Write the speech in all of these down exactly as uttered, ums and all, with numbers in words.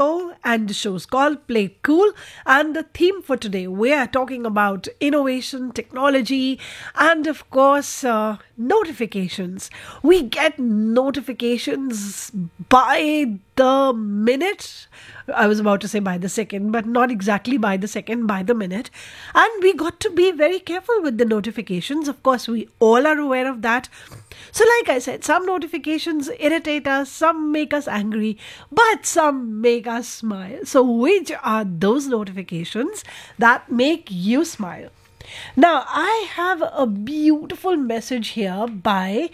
Rainbow, and the show's called Play It Cool. And the theme for today, we are talking about innovation, technology, and of course, uh, notifications. We get notifications by the minute. I was about to say by the second, but not exactly by the second, by the minute. And we got to be very careful with the notifications. Of course, we all are aware of that. So like I said, some notifications irritate us, some make us angry, but some make us smile. So which are those notifications that make you smile? Now, I have a beautiful message here by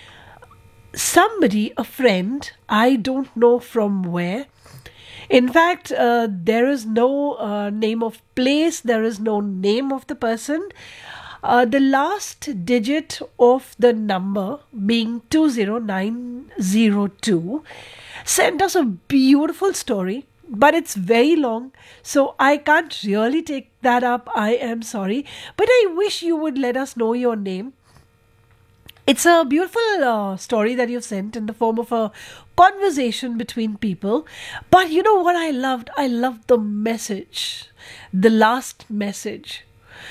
somebody, a friend, I don't know from where. In fact, uh, there is no uh, name of place, there is no name of the person. Uh, the last digit of the number being two zero nine zero two sent us a beautiful story, but it's very long, so I can't really take that up. I am sorry, but I wish you would let us know your name. It's a beautiful uh, story that you've sent in the form of a conversation between people. But you know what I loved? I loved the message, the last message.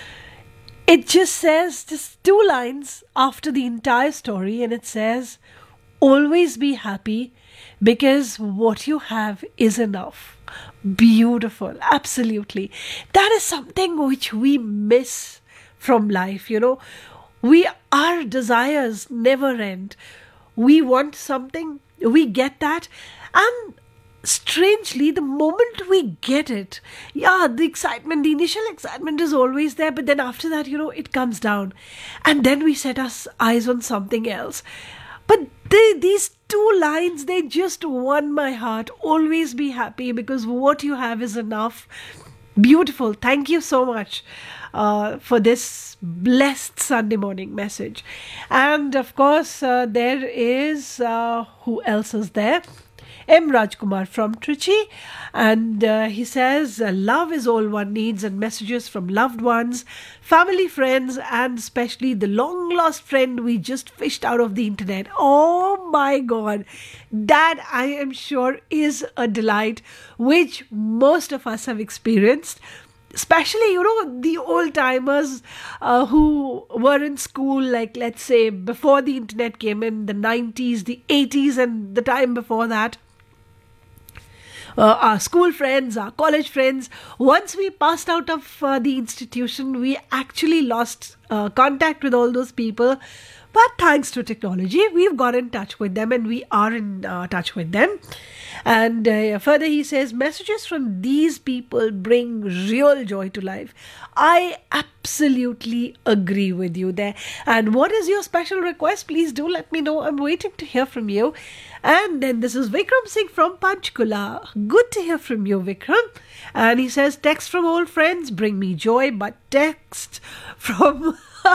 It just says, just two lines after the entire story, and it says, always be happy because what you have is enough. Beautiful, absolutely. That is something which we miss from life, you know. We, our desires never end. We want something, we get that, and strangely, the moment we get it, yeah, the excitement, the initial excitement is always there, but then after that, you know, it comes down, and then we set our eyes on something else. But they, these two lines, they just won my heart. Always be happy because what you have is enough. Beautiful. Thank you so much uh, for this blessed Sunday morning message. And of course, uh, there is, uh, who else is there? M. Rajkumar from Trichy, and uh, he says, love is all one needs, and messages from loved ones, family, friends, and especially the long lost friend we just fished out of the internet. Oh my God, that I am sure is a delight which most of us have experienced. Especially, you know, the old timers uh, who were in school, like let's say before the internet came in, the nineties, the eighties, and the time before that. Uh, our school friends, our college friends, once we passed out of uh, the institution, we actually lost uh, contact with all those people. But thanks to technology, we've got in touch with them and we are in uh, touch with them. And uh, further he says, messages from these people bring real joy to life. I absolutely agree with you there. And what is your special request? Please do let me know. I'm waiting to hear from you. And then this is Vikram Singh from Panchkula. Good to hear from you, Vikram. And he says, text from old friends bring me joy, but text from...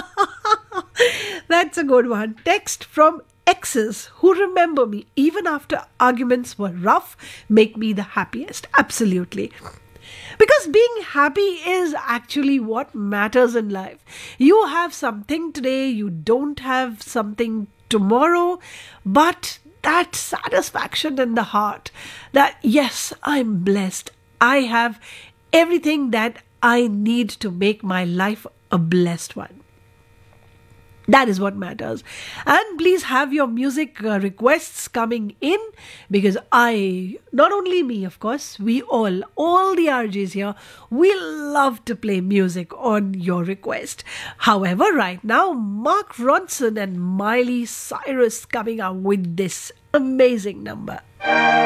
That's a good one. Text from exes who remember me even after arguments were rough make me the happiest. Absolutely. Because being happy is actually what matters in life. You have something today, you don't have something tomorrow, but that satisfaction in the heart that yes, I'm blessed. I have everything that I need to make my life a blessed one. That is what matters. And please have your music uh, requests coming in, because I, not only me, of course, we all, all the R Js here, we love to play music on your request. However, right now, Mark Ronson and Miley Cyrus coming out with this amazing number.